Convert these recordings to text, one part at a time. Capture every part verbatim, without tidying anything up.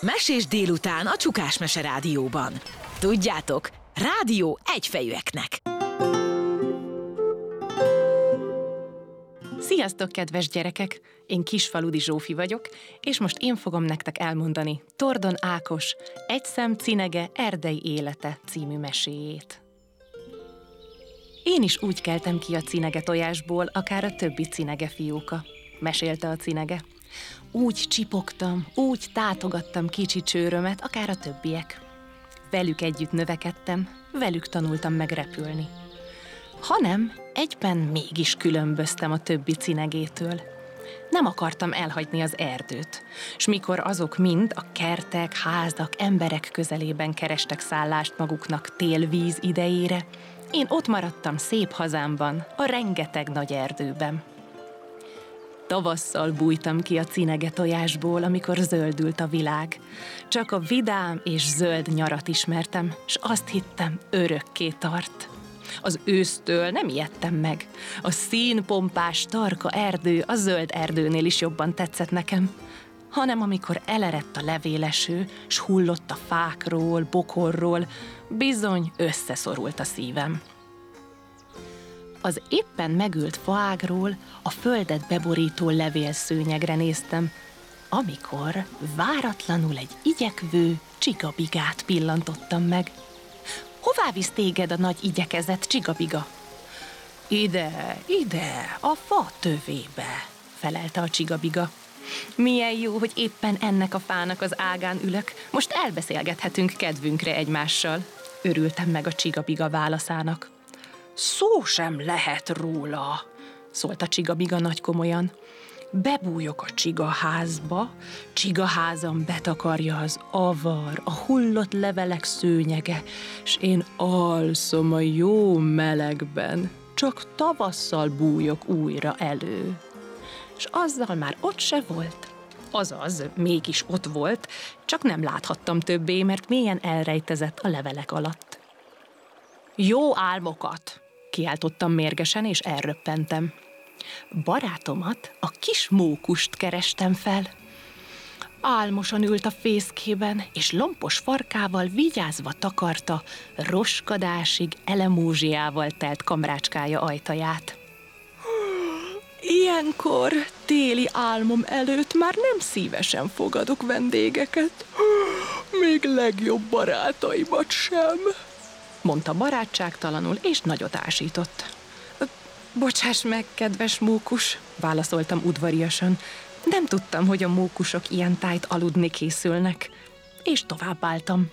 Mesés délután a Csukás Mese Rádióban. Tudjátok, rádió egyfejűeknek. Sziasztok, kedves gyerekek! Én Kisfaludi Zsófi vagyok, és most én fogom nektek elmondani Tordon Ákos Egy szem cinege erdei élete című meséjét. Én is úgy keltem ki a cinege tojásból, akár a többi cinege fióka, mesélte a cinege. Úgy csipogtam, úgy tátogattam kicsi csőrömet, akár a többiek. Velük együtt növekedtem, velük tanultam meg repülni. Hanem egyben mégis különböztem a többi cinegétől. Nem akartam elhagyni az erdőt, s mikor azok mind a kertek, házak, emberek közelében kerestek szállást maguknak tél-víz idejére, én ott maradtam szép hazámban, a rengeteg nagy erdőben. Tavasszal bújtam ki a cinege tojásból, amikor zöldült a világ. Csak a vidám és zöld nyarat ismertem, s azt hittem, örökké tart. Az ősztől nem ijedtem meg. A színpompás, tarka erdő a zöld erdőnél is jobban tetszett nekem, hanem amikor elerett a levéleső, s hullott a fákról, bokorról, bizony összeszorult a szívem. Az éppen megült faágról a földet beborító levélszőnyegre néztem, amikor váratlanul egy igyekvő csigabigát pillantottam meg. Hová visz téged a nagy igyekezett csigabiga? Ide, ide, a fa tövébe, felelte a csigabiga. Milyen jó, hogy éppen ennek a fának az ágán ülök, most elbeszélgethetünk kedvünkre egymással. Örültem meg a csigabiga válaszának. Szó sem lehet róla, szólt a csigabiga nagykomolyan. Bebújok a csigaházba, csigaházam betakarja az avar, a hullott levelek szőnyege, s én alszom a jó melegben, csak tavasszal bújok újra elő. És azzal már ott se volt. Azaz, mégis ott volt, csak nem láthattam többé, mert mélyen elrejtezett a levelek alatt. Jó álmokat! Kiáltottam mérgesen, és elröppentem. Barátomat, a kis mókust kerestem fel. Álmosan ült a fészkében, és lompos farkával vigyázva takarta roskadásig elemózsiával telt kamrácskája ajtaját. Ilyenkor, téli álmom előtt már nem szívesen fogadok vendégeket, még legjobb barátaimat sem, mondta barátságtalanul, és nagyot ásított. Bocsáss meg, kedves mókus, válaszoltam udvariasan. Nem tudtam, hogy a mókusok ilyen tájt aludni készülnek, és továbbáltam.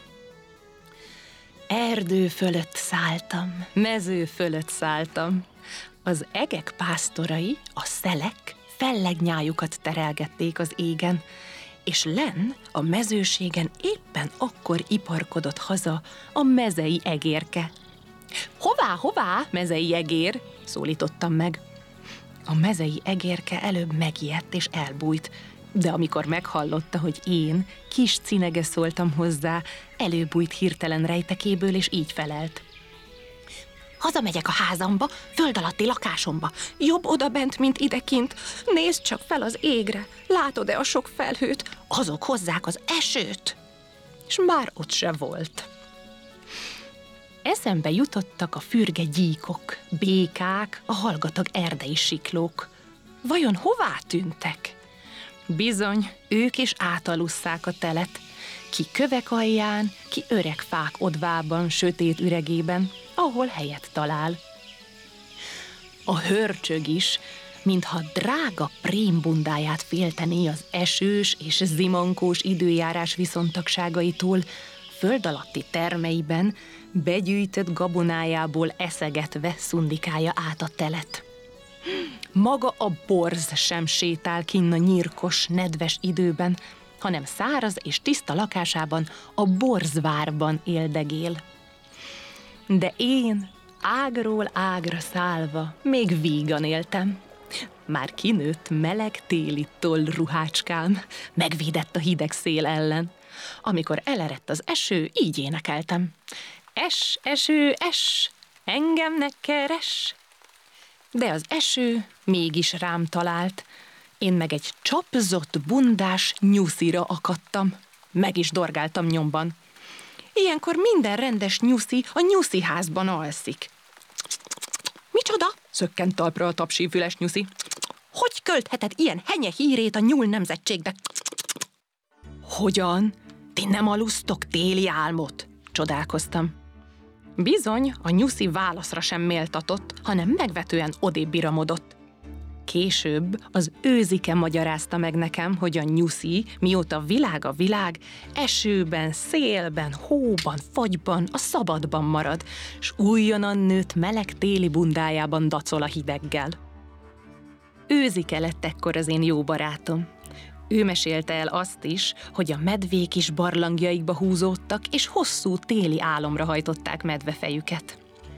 Erdő fölött szálltam, mező fölött szálltam. Az egek pásztorai, a szelek fellegnyájukat terelgették az égen, és lenn a mezőségen éppen akkor iparkodott haza a mezei egérke. Hová, hová, mezei egér? Szólítottam meg. A mezei egérke előbb megijedt és elbújt, de amikor meghallotta, hogy én, kis cinege szóltam hozzá, előbújt hirtelen rejtekéből, és így felelt. Hazamegyek a házamba, föld alatti lakásomba. Jobb odabent, mint idekint. Nézd csak fel az égre. Látod-e a sok felhőt? Azok hozzák az esőt. És már ott se volt. Eszembe jutottak a fürge gyíkok, békák, a hallgatag erdei siklók. Vajon hová tűntek? Bizony, ők is átalusszák a telet. Ki kövek alján, ki öreg fák odvában, sötét üregében, ahol helyet talál. A hörcsög is, mintha drága prémbundáját féltené az esős és zimankós időjárás viszontagságaitól, föld alatti termeiben begyűjtött gabonájából eszegetve szundikálja át a telet. Maga a borz sem sétál kinn a nyírkos, nedves időben, hanem száraz és tiszta lakásában, a borzvárban éldegél. De én ágról ágra szállva még vígan éltem. Már kinőtt meleg téli toll ruhácskám, megvédett a hideg szél ellen. Amikor elerett az eső, így énekeltem. Es, eső, es, engem ne keres. De az eső mégis rám talált, én meg egy csapzott, bundás nyuszira akadtam. Meg is dorgáltam nyomban. Ilyenkor minden rendes nyuszi a nyuszi házban alszik. Micsoda? Szökkent talpra a tapsífüles nyuszi. Hogy költheted ilyen henye hírét a nyúl nemzetségbe? Hogyan? Ti nem alusztok téli álmot? Csodálkoztam. Bizony, a nyuszi válaszra sem méltatott, hanem megvetően odébb biramodott. Később az őzike magyarázta meg nekem, hogy a nyuszi, mióta világ a világ, esőben, szélben, hóban, fagyban, a szabadban marad, s újonnan nőtt meleg téli bundájában dacol a hideggel. Őzike lett ekkor az én jó barátom. Ő mesélte el azt is, hogy a medvék is barlangjaikba húzódtak, és hosszú téli álomra hajtották medvefejüket.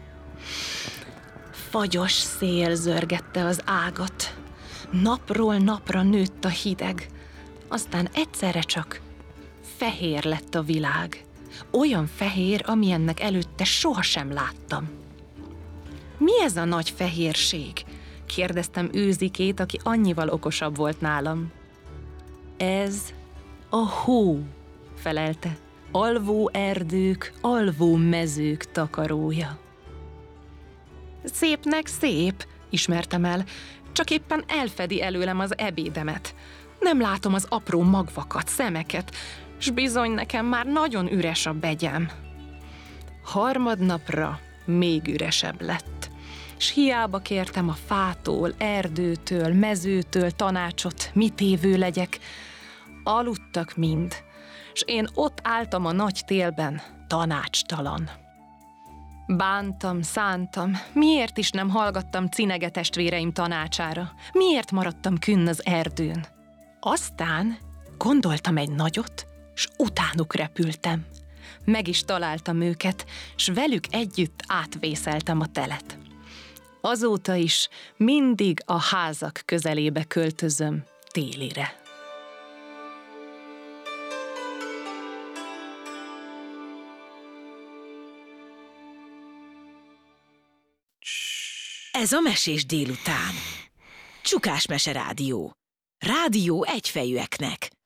Fagyos szél zörgette az ágat. Napról napra nőtt a hideg. Aztán egyszerre csak fehér lett a világ. Olyan fehér, amilyennek előtte sohasem láttam. Mi ez a nagy fehérség? Kérdeztem őzikét, aki annyival okosabb volt nálam. Ez a hó, felelte. Alvó erdők, alvó mezők takarója. Szépnek szép, ismertem el, csak éppen elfedi előlem az ebédemet. Nem látom az apró magvakat, szemeket, s bizony nekem már nagyon üres a begyem. Harmadnapra még üresebb lett, s hiába kértem a fától, erdőtől, mezőtől tanácsot, mit évő legyek. Aludtak mind, s én ott álltam a nagy télben, tanácstalan. Bántam, szántam, miért is nem hallgattam cinege testvéreim tanácsára? Miért maradtam künn az erdőn? Aztán gondoltam egy nagyot, s utánuk repültem. Meg is találtam őket, s velük együtt átvészeltem a telet. Azóta is mindig a házak közelébe költözöm télire. Ez a Mesés délután. Csukás Mese Rádió. Rádió egyfejűeknek.